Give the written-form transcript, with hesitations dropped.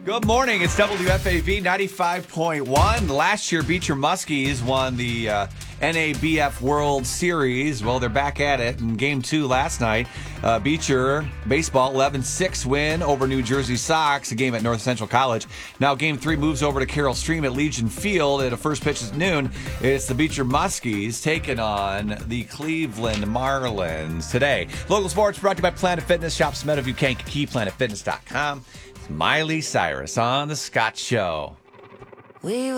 Good morning. It's WFAV 95.1. Last year, Beecher Muskies won the NABF World Series. Well, they're back at it in Game 2 last night. Beecher baseball 11-6 win over New Jersey Sox, a game at North Central College. Now Game 3 moves over to Carroll Stream at Legion Field. At a first pitch at noon, it's the Beecher Muskies taking on the Cleveland Marlins today. Local sports brought to you by Planet Fitness. Shop Smith if you can. KeyPlanetFitness.com. Miley Cyrus on The Scott Show.